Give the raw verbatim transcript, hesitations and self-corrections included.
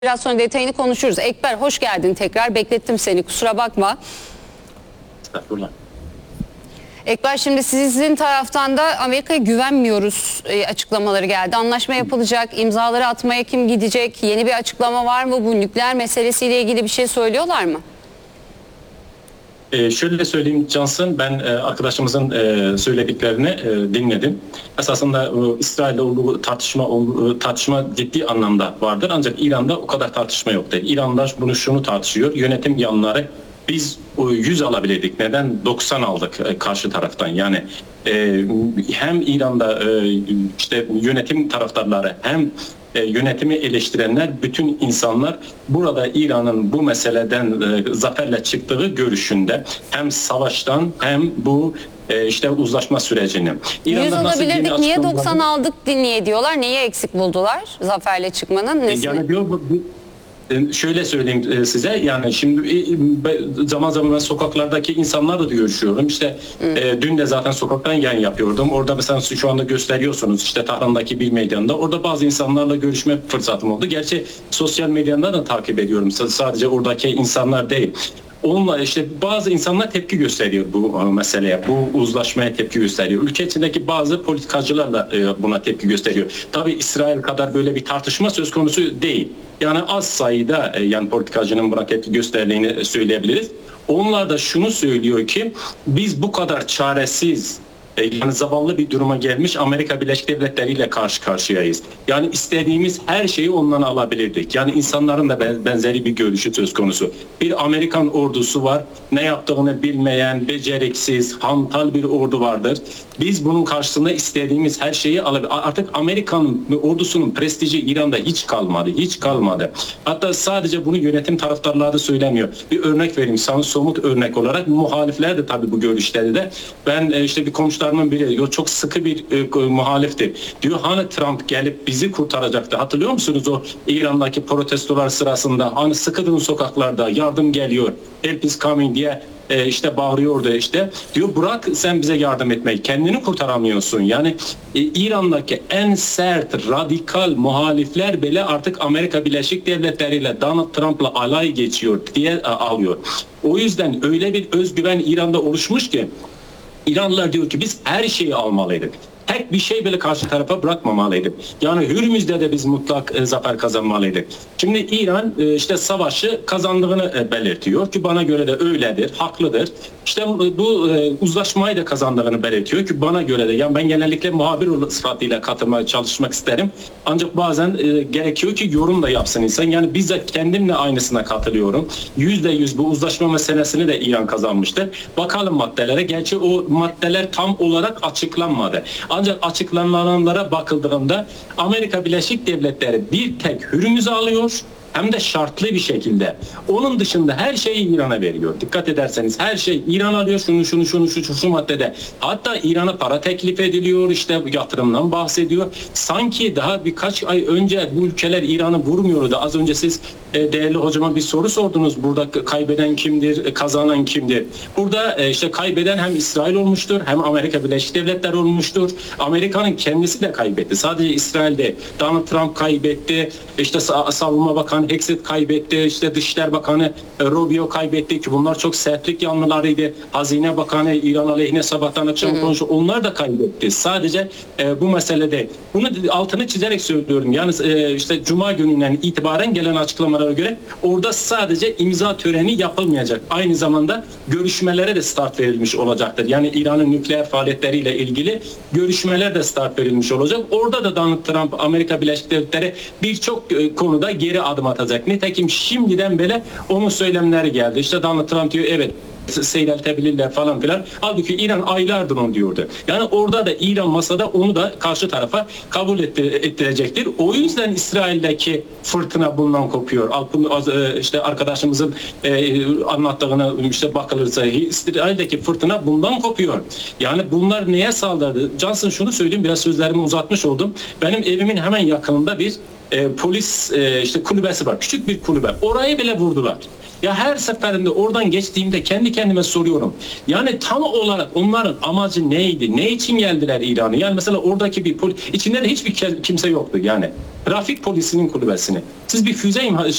Biraz sonra detayını konuşuruz. Ekber hoş geldin tekrar. Beklettim seni, kusura bakma. Estağfurullah. Ekber, şimdi sizin taraftan da Amerika'ya güvenmiyoruz e, açıklamaları geldi. Anlaşma yapılacak, imzaları atmaya kim gidecek? Yeni bir açıklama var mı? Bu nükleer meselesiyle ilgili bir şey söylüyorlar mı? Ee, şöyle söyleyeyim Cansın, ben e, arkadaşımızın e, söylediklerini e, dinledim. Esasında e, İsrail'le olduğu tartışma olduğu, tartışma ciddi anlamda vardır. Ancak İran'da o kadar tartışma yok değil. İran'da bunu şunu tartışıyor. Yönetim yanları biz yüz alabilirdik. Neden doksan aldık e, karşı taraftan? Yani e, hem İran'da e, işte yönetim taraftarları hem E, yönetimi eleştirenler, bütün insanlar burada İran'ın bu meseleden e, zaferle çıktığı görüşünde, hem savaştan hem bu e, işte uzlaşma sürecini. yüz alabilirdik, niye doksan aldık niye diyorlar? Neyi eksik buldular zaferle çıkmanın? Nesini? Yani diyor bu, bu şöyle söyleyeyim size, yani şimdi zaman zaman ben sokaklardaki insanlarla da görüşüyorum. İşte e, dün de zaten sokaktan yayın yapıyordum. Orada mesela şu anda gösteriyorsunuz işte Tahran'daki bir meydanda. Orada bazı insanlarla görüşme fırsatım oldu. Gerçi sosyal medyadan da takip ediyorum. Sadece oradaki insanlar değil. Onunla işte bazı insanlar tepki gösteriyor bu meseleye, bu uzlaşmaya tepki gösteriyor. Ülke içindeki bazı politikacılar da buna tepki gösteriyor. Tabii İsrail kadar böyle bir tartışma söz konusu değil. Yani az sayıda yani politikacının buna tepki gösterdiğini söyleyebiliriz. Onlar da şunu söylüyor ki biz bu kadar çaresiz, yani zavallı bir duruma gelmiş Amerika Birleşik Devletleri ile karşı karşıyayız. Yani istediğimiz her şeyi ondan alabilirdik. Yani insanların da benzeri bir görüşü söz konusu. Bir Amerikan ordusu var. Ne yaptığını bilmeyen, beceriksiz, hantal bir ordu vardır. Biz bunun karşısında istediğimiz her şeyi alabiliriz. Artık Amerikan ordusunun prestiji İran'da hiç kalmadı. Hiç kalmadı. Hatta sadece bunu yönetim taraftarları da söylemiyor. Bir örnek vereyim sana, somut örnek olarak. Muhalifler de tabii bu görüşleri de. Ben işte bir komşu biri çok sıkı bir e, muhaliftir. Diyor hani Trump gelip bizi kurtaracaktı. Hatırlıyor musunuz o İran'daki protestolar sırasında? Hani sıkıdığın sokaklarda yardım geliyor. Help is coming diye e, işte bağırıyordu işte. Diyor bırak sen bize yardım etmeyi. Kendini kurtaramıyorsun. Yani e, İran'daki en sert, radikal muhalifler bile artık Amerika Birleşik Devletleri ile Donald Trump'la alay geçiyor diye e, alıyor. O yüzden öyle bir özgüven İran'da oluşmuş ki İranlılar diyor ki biz her şeyi almalıydık. Tek bir şey bile karşı tarafa bırakmamalıydık. Yani Hürmüz'de de biz mutlak e, zafer kazanmalıydık. Şimdi İran e, işte savaşı kazandığını e, belirtiyor ki bana göre de öyledir, haklıdır. İşte bu e, uzlaşmayı da kazandığını belirtiyor ki bana göre de. Yani ben genellikle muhabir sıfatıyla katılmaya çalışmak isterim. Ancak bazen e, gerekiyor ki yorum da yapsın insan. Yani bizzat kendimle aynısına katılıyorum. Yüzde yüz bu uzlaşma meselesini de İran kazanmıştır. Bakalım maddelere. Gerçi o maddeler tam olarak açıklanmadı. Ancak açıklananlara bakıldığında Amerika Birleşik Devletleri bir tek Hürmüz'ü alıyor, hem de şartlı bir şekilde. Onun dışında her şeyi İran'a veriyor. Dikkat ederseniz her şey İran alıyor, şunu şunu şunu şu, şu, şu maddede. Hatta İran'a para teklif ediliyor, işte yatırımdan bahsediyor. Sanki daha birkaç ay önce bu ülkeler İran'ı vurmuyordu. Az önce siz e, değerli hocama bir soru sordunuz. Burada kaybeden kimdir, kazanan kimdir? Burada e, işte kaybeden hem İsrail olmuştur, hem Amerika Birleşik Devletleri olmuştur. Amerika'nın kendisi de kaybetti. Sadece İsrail'de Donald Trump kaybetti. İşte Savunma Bakanı Hexet kaybetti, işte Dışişleri Bakanı Rubio kaybetti ki bunlar çok sertlik yanlılarıydı. Hazine Bakanı İran aleyhine sabahtan akşam konuştu. Onlar da kaybetti. Sadece e, bu meselede. Bunu altını çizerek söylüyorum. Yani e, işte Cuma gününden itibaren gelen açıklamalara göre orada sadece imza töreni yapılmayacak. Aynı zamanda görüşmelere de start verilmiş olacaktır. Yani İran'ın nükleer faaliyetleriyle ilgili görüşmeler de start verilmiş olacak. Orada da Donald Trump, Amerika Birleşik Devletleri birçok e, konuda geri adım atacak. Nitekim şimdiden böyle onun söylemleri geldi. İşte Donald Trump diyor evet seyreltebilirler falan filan. Halbuki İran aylardır onu diyordu. Yani orada da İran masada onu da karşı tarafa kabul ettirecektir. O yüzden İsrail'deki fırtına bundan kopuyor. İşte arkadaşımızın anlattığına işte bakılırsa İsrail'deki fırtına bundan kopuyor. Yani bunlar neye saldırdı? Johnson şunu söyleyeyim, biraz sözlerimi uzatmış oldum. Benim evimin hemen yakınında bir e, polis e, işte kulübesi var. Küçük bir kulübe. Orayı bile vurdular. Ya her seferinde oradan geçtiğimde kendi kendime soruyorum. Yani tam olarak onların amacı neydi? Ne için geldiler İran'a? Yani mesela oradaki bir polis, içinde de hiçbir kimse yoktu yani. Trafik polisinin kulübesini. Siz bir füze imha